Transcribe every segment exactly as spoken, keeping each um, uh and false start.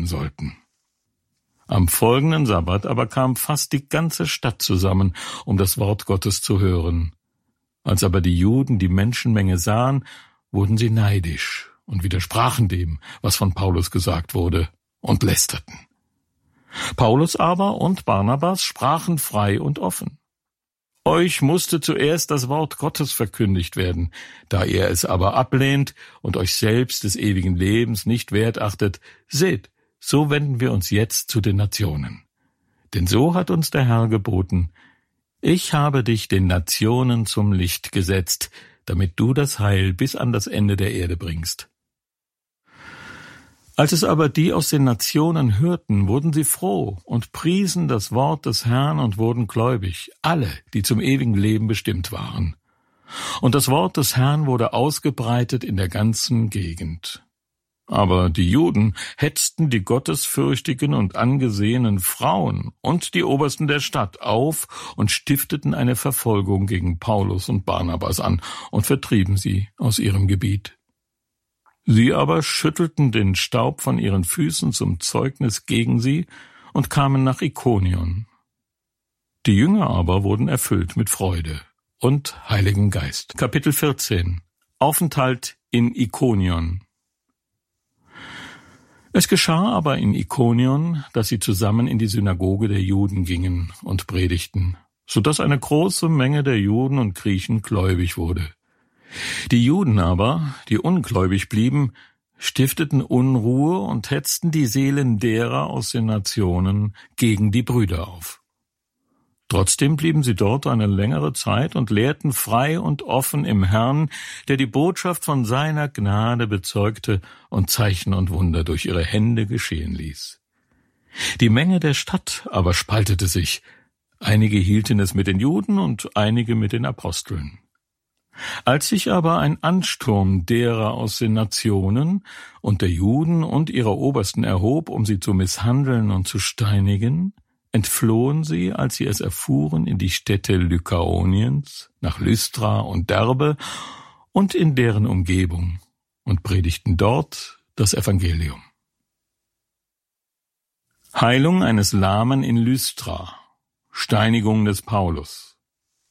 sollten. Am folgenden Sabbat aber kam fast die ganze Stadt zusammen, um das Wort Gottes zu hören. Als aber die Juden die Menschenmenge sahen, wurden sie neidisch und widersprachen dem, was von Paulus gesagt wurde, und lästerten. Paulus aber und Barnabas sprachen frei und offen. Euch musste zuerst das Wort Gottes verkündigt werden, da ihr es aber ablehnt und euch selbst des ewigen Lebens nicht wert achtet, seht, so wenden wir uns jetzt zu den Nationen. Denn so hat uns der Herr geboten, ich habe dich den Nationen zum Licht gesetzt, damit du das Heil bis an das Ende der Erde bringst. Als es aber die aus den Nationen hörten, wurden sie froh und priesen das Wort des Herrn und wurden gläubig, alle, die zum ewigen Leben bestimmt waren. Und das Wort des Herrn wurde ausgebreitet in der ganzen Gegend. Aber die Juden hetzten die gottesfürchtigen und angesehenen Frauen und die Obersten der Stadt auf und stifteten eine Verfolgung gegen Paulus und Barnabas an und vertrieben sie aus ihrem Gebiet. Sie aber schüttelten den Staub von ihren Füßen zum Zeugnis gegen sie und kamen nach Ikonion. Die Jünger aber wurden erfüllt mit Freude und Heiligen Geist. Kapitel vierzehn. Aufenthalt in Ikonion. Es geschah aber in Ikonion, dass sie zusammen in die Synagoge der Juden gingen und predigten, so dass eine große Menge der Juden und Griechen gläubig wurde. Die Juden aber, die ungläubig blieben, stifteten Unruhe und hetzten die Seelen derer aus den Nationen gegen die Brüder auf. Trotzdem blieben sie dort eine längere Zeit und lehrten frei und offen im Herrn, der die Botschaft von seiner Gnade bezeugte und Zeichen und Wunder durch ihre Hände geschehen ließ. Die Menge der Stadt aber spaltete sich. Einige hielten es mit den Juden und einige mit den Aposteln. Als sich aber ein Ansturm derer aus den Nationen und der Juden und ihrer Obersten erhob, um sie zu misshandeln und zu steinigen, entflohen sie, als sie es erfuhren, in die Städte Lykaoniens, nach Lystra und Derbe und in deren Umgebung und predigten dort das Evangelium. Heilung eines Lahmen in Lystra, Steinigung des Paulus.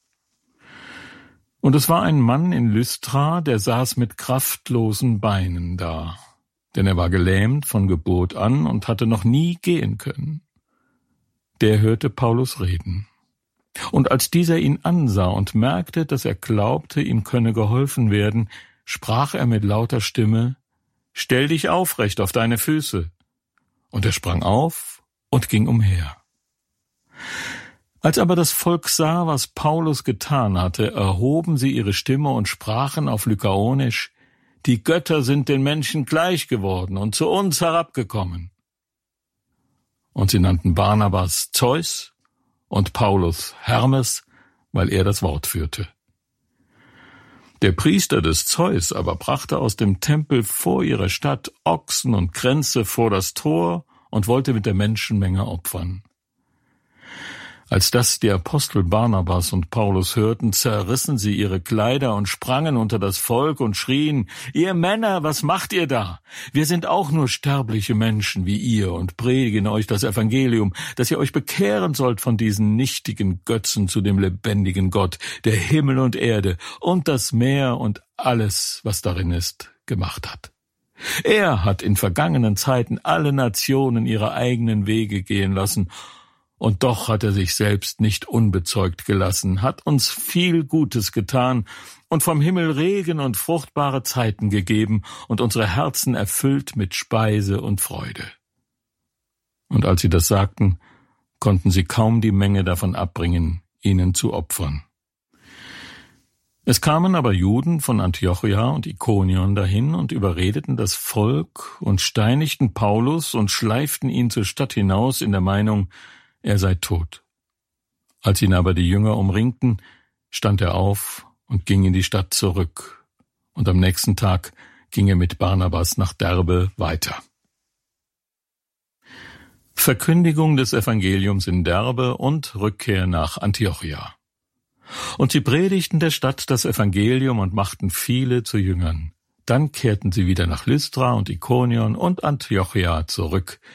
Und es war ein Mann in Lystra, der saß mit kraftlosen Beinen da, denn er war gelähmt von Geburt an und hatte noch nie gehen können. Der hörte Paulus reden. Und als dieser ihn ansah und merkte, dass er glaubte, ihm könne geholfen werden, sprach er mit lauter Stimme, »Stell dich aufrecht auf deine Füße!« Und er sprang auf und ging umher. Als aber das Volk sah, was Paulus getan hatte, erhoben sie ihre Stimme und sprachen auf Lykaonisch, »Die Götter sind den Menschen gleich geworden und zu uns herabgekommen.« Und sie nannten Barnabas Zeus und Paulus Hermes, weil er das Wort führte. Der Priester des Zeus aber brachte aus dem Tempel vor ihrer Stadt Ochsen und Kränze vor das Tor und wollte mit der Menschenmenge opfern. Als das die Apostel Barnabas und Paulus hörten, zerrissen sie ihre Kleider und sprangen unter das Volk und schrien, »Ihr Männer, was macht ihr da? Wir sind auch nur sterbliche Menschen wie ihr und predigen euch das Evangelium, dass ihr euch bekehren sollt von diesen nichtigen Götzen zu dem lebendigen Gott, der Himmel und Erde und das Meer und alles, was darin ist, gemacht hat. Er hat in vergangenen Zeiten alle Nationen ihre eigenen Wege gehen lassen, und doch hat er sich selbst nicht unbezeugt gelassen, hat uns viel Gutes getan und vom Himmel Regen und fruchtbare Zeiten gegeben und unsere Herzen erfüllt mit Speise und Freude. Und als sie das sagten, konnten sie kaum die Menge davon abbringen, ihnen zu opfern. Es kamen aber Juden von Antiochia und Ikonion dahin und überredeten das Volk und steinigten Paulus und schleiften ihn zur Stadt hinaus in der Meinung, er sei tot. Als ihn aber die Jünger umringten, stand er auf und ging in die Stadt zurück. Und am nächsten Tag ging er mit Barnabas nach Derbe weiter. Verkündigung des Evangeliums in Derbe und Rückkehr nach Antiochia. Und sie predigten der Stadt das Evangelium und machten viele zu Jüngern. Dann kehrten sie wieder nach Lystra und Ikonion und Antiochia zurück,